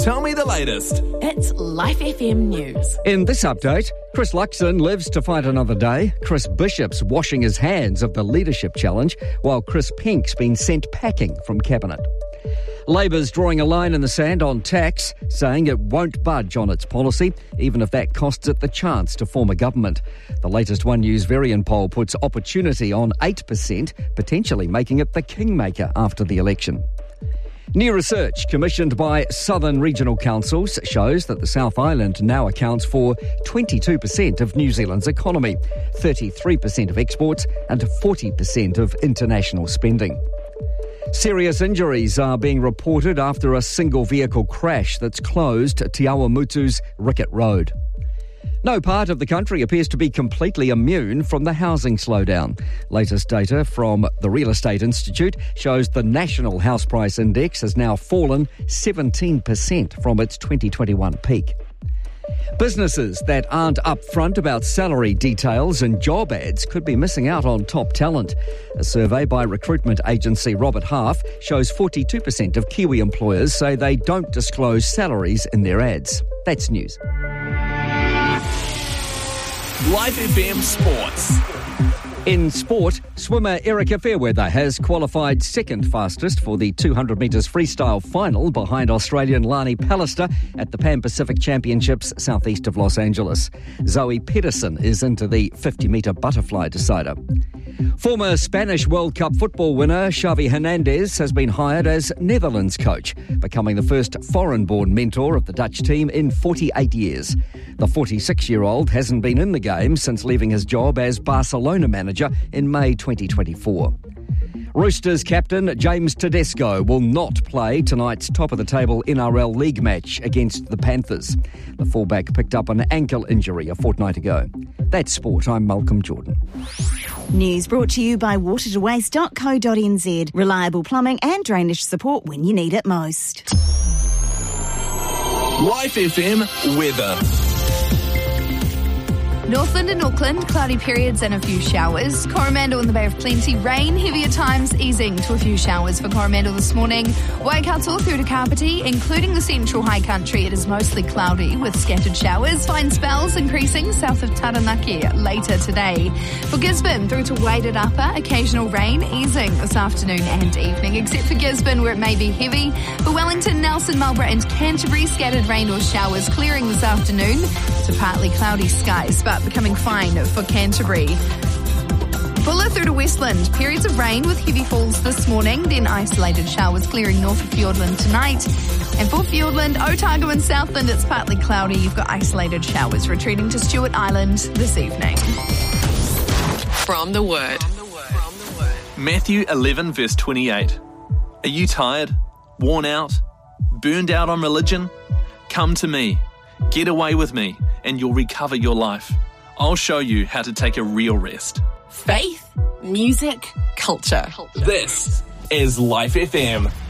Tell me the latest. It's Life FM News. In this update, Chris Luxon lives to fight another day. Chris Bishop's washing his hands of the leadership challenge, while Chris Pink's been sent packing from Cabinet. Labor's drawing a line in the sand on tax, saying it won't budge on its policy, even if that costs it the chance to form a government. The latest One News Varian poll puts Opportunity on 8%, potentially making it the kingmaker after the election. New research commissioned by Southern Regional Councils shows that the South Island now accounts for 22% of New Zealand's economy, 33% of exports and 40% of international spending. Serious injuries are being reported after a single vehicle crash that's closed Te Awamutu's Rickett Road. No part of the country appears to be completely immune from the housing slowdown. Latest data from the Real Estate Institute shows the National House Price Index has now fallen 17% from its 2021 peak. Businesses that aren't upfront about salary details and job ads could be missing out on top talent. A survey by recruitment agency Robert Half shows 42% of Kiwi employers say they don't disclose salaries in their ads. That's news. Life FM Sports. In sport, swimmer Erica Fairweather has qualified second fastest for the 200 metres freestyle final behind Australian Lani Pallister at the Pan Pacific Championships southeast of Los Angeles. Zoe Pedersen is into the 50-metre butterfly decider. Former Spanish World Cup football winner Xavi Hernandez has been hired as Netherlands coach, becoming the first foreign-born mentor of the Dutch team in 48 years. The 46-year-old hasn't been in the game since leaving his job as Barcelona manager in May 2024. Roosters captain James Tedesco will not play tonight's top-of-the-table NRL League match against the Panthers. The fullback picked up an ankle injury a fortnight ago. That's sport. I'm Malcolm Jordan. News brought to you by watertowaste.co.nz. Reliable plumbing and drainage support when you need it most. Life FM weather. Northland and Auckland, cloudy periods and a few showers. Coromandel in the Bay of Plenty, rain, heavy at times, easing to a few showers for Coromandel this morning. Waikato through to Kapiti, including the central high country, it is mostly cloudy with scattered showers. Fine spells increasing south of Taranaki later today. For Gisborne through to Waded Upper, occasional rain, easing this afternoon and evening, except for Gisborne where it may be heavy. For Wellington, Nelson, Marlborough and Canterbury, scattered rain or showers clearing this afternoon to partly cloudy skies, but becoming fine for Canterbury. Bulla through to Westland, periods of rain with heavy falls this morning, then isolated showers clearing north of Fiordland tonight. And for Fiordland, Otago and Southland, it's partly cloudy. You've got isolated showers retreating to Stewart Island this evening. From the Word. Matthew 11 verse 28. Are you tired, worn out, burned out on religion? Come to me, get away with me, and you'll recover your life. I'll show you how to take a real rest. Faith, music, culture. This is Life FM.